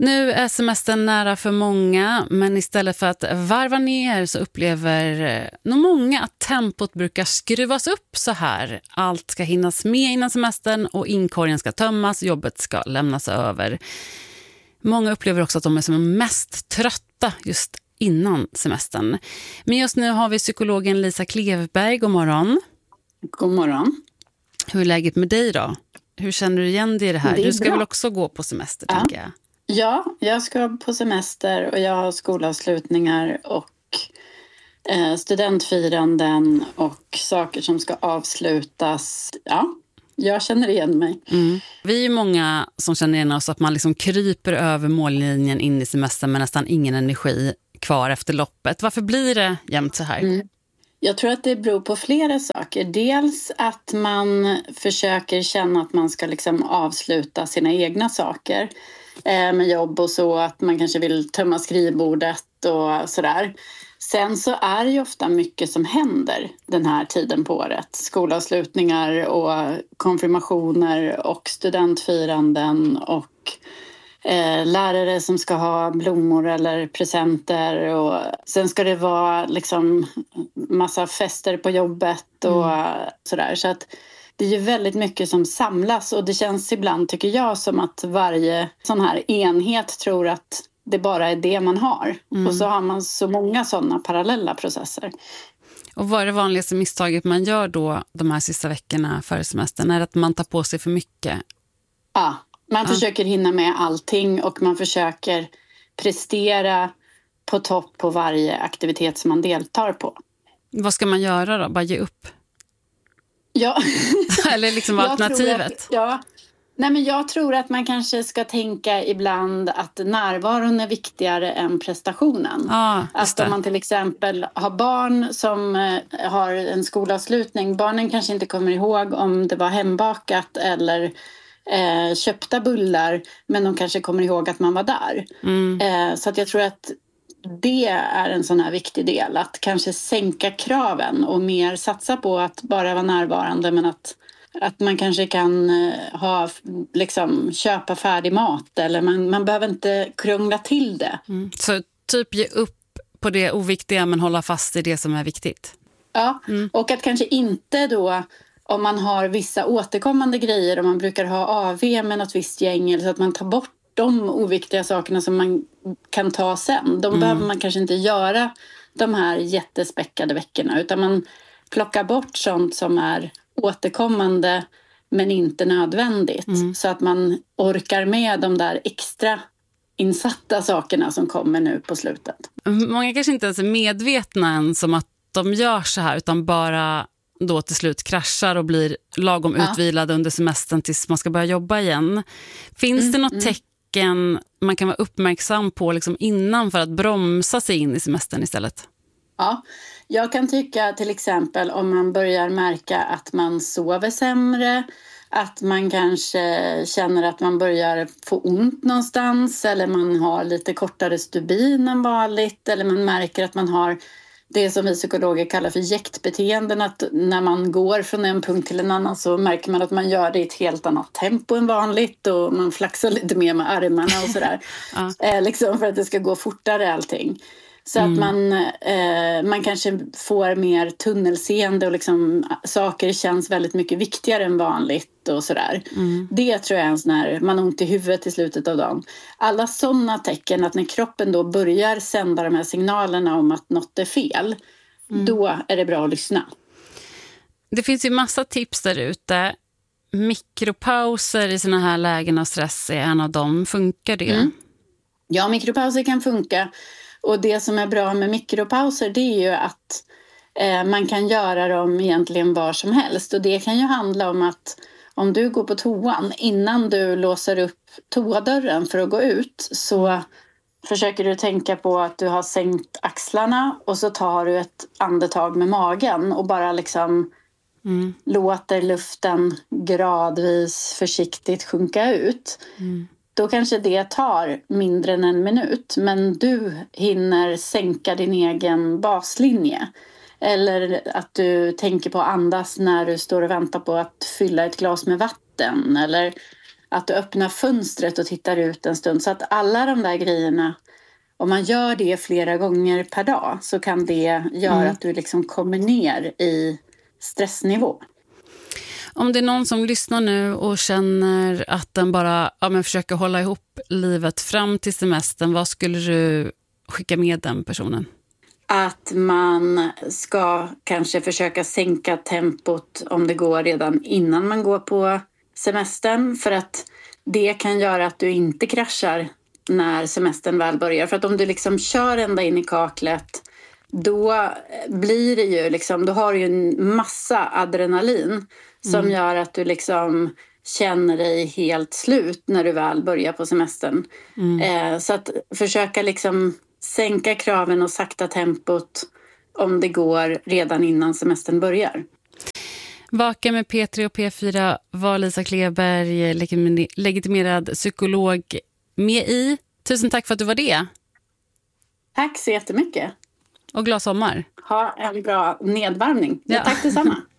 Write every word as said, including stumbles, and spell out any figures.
Nu är semestern nära för många, men istället för att varva ner så upplever nog många att tempot brukar skruvas upp så här. Allt ska hinnas med innan semestern och inkorgen ska tömmas, jobbet ska lämnas över. Många upplever också att de är som mest trötta just innan semestern. Men just nu har vi psykologen Lisa Klevberg. God morgon. God morgon. Hur är läget med dig då? Hur känner du igen dig i det här? Det du ska bra. väl också gå på semester, ja. tänker jag. Ja, jag ska på semester och jag har skolavslutningar och eh, studentfiranden och saker som ska avslutas. Ja, jag känner igen mig. Mm. Vi är ju många som känner igen oss att man liksom kryper över mållinjen in i semestern med nästan ingen energi kvar efter loppet. Varför blir det jämt så här? Mm. Jag tror att det beror på flera saker. Dels att man försöker känna att man ska liksom avsluta sina egna saker eh, med jobb och så. Att man kanske vill tömma skrivbordet och sådär. Sen så är det ju ofta mycket som händer den här tiden på året. Skolavslutningar och konfirmationer och studentfiranden och Eh, lärare som ska ha blommor eller presenter och sen ska det vara liksom massa fester på jobbet och mm. sådär. Så att det är ju väldigt mycket som samlas och det känns ibland, tycker jag, som att varje sån här enhet tror att det bara är det man har. Mm. Och så har man så många sådana parallella processer. Och vad är det vanligaste misstaget man gör då de här sista veckorna före semestern? Är det att man tar på sig för mycket? Ja. Man Ja. försöker hinna med allting och man försöker prestera på topp på varje aktivitet som man deltar på. Vad ska man göra då? Bara ge upp? Ja. Eller liksom Jag alternativet? Att, ja. Nej, men jag tror att man kanske ska tänka ibland att närvaron är viktigare än prestationen. Ja, att om man till exempel har barn som har en skolavslutning. Barnen kanske inte kommer ihåg om det var hembakat eller Eh, köpta bullar, men de kanske kommer ihåg att man var där. Mm. Eh, så att jag tror att det är en sån här viktig del, att kanske sänka kraven och mer satsa på att bara vara närvarande, men att, att man kanske kan eh, ha, liksom, köpa färdig mat eller man, man behöver inte krångla till det. Mm. Så typ ge upp på det oviktiga men hålla fast i det som är viktigt. Ja, mm. Och att kanske inte då, om man har vissa återkommande grejer och man brukar ha A V med något visst gäng, eller så att man tar bort de oviktiga sakerna som man kan ta sen. De mm. behöver man kanske inte göra de här jättespäckade veckorna, utan man plockar bort sånt som är återkommande men inte nödvändigt. Mm. Så att man orkar med de där extra insatta sakerna som kommer nu på slutet. Många kanske inte ens är medvetna ens om att de gör så här, utan bara då till slut kraschar och blir lagom ja. utvilade under semestern tills man ska börja jobba igen. Finns mm, det något mm. tecken man kan vara uppmärksam på liksom innan för att bromsa sig in i semestern istället? Ja, jag kan tycka till exempel om man börjar märka att man sover sämre, att man kanske känner att man börjar få ont någonstans, eller man har lite kortare stubin än vanligt, eller man märker att man har det som vi psykologer kallar för jäktbeteenden, att när man går från en punkt till en annan så märker man att man gör det i ett helt annat tempo än vanligt och man flaxar lite mer med armarna och sådär. ja. eh, liksom för att det ska gå fortare allting. Så mm. att man, eh, man kanske får mer tunnelseende och liksom, saker känns väldigt mycket viktigare än vanligt och sådär. Mm. Det tror jag är en sån här, man har ont i huvudet i slutet av dagen. Alla sådana tecken, att när kroppen då börjar sända de här signalerna om att något är fel, mm. då är det bra att lyssna. Det finns ju massa tips där ute. Mikropauser i såna här lägen av stress är en av dem. Funkar det? Mm. Ja, mikropauser kan funka. Och det som är bra med mikropauser, det är ju att eh, man kan göra dem egentligen var som helst. Och det kan ju handla om att om du går på toan, innan du låser upp toadörren för att gå ut, så försöker du tänka på att du har sänkt axlarna och så tar du ett andetag med magen och bara liksom mm. låter luften gradvis försiktigt sjunka ut. Mm. Då kanske det tar mindre än en minut, men du hinner sänka din egen baslinje. Eller att du tänker på att andas när du står och väntar på att fylla ett glas med vatten. Eller att du öppnar fönstret och tittar ut en stund. Så att alla de där grejerna, om man gör det flera gånger per dag så kan det göra mm. att du liksom kommer ner i stressnivå. Om det är någon som lyssnar nu och känner att den bara ja, men försöker hålla ihop livet fram till semestern, vad skulle du skicka med den personen? Att man ska kanske försöka sänka tempot om det går redan innan man går på semestern. För att det kan göra att du inte kraschar när semestern väl börjar. För att om du liksom kör ända in i kaklet, då blir det ju liksom, då har du ju en massa adrenalin som mm. gör att du liksom känner dig helt slut när du väl börjar på semestern. Mm. Eh, så att försöka liksom sänka kraven och sakta tempot om det går redan innan semestern börjar. Vaka med P tre och P fyra var Lisa Kleberg, legitimerad psykolog, med i. Tusen tack för att du var det. Tack så jättemycket. Och glad sommar. Ha en bra nedvarvning. Ja. Tack detsamma.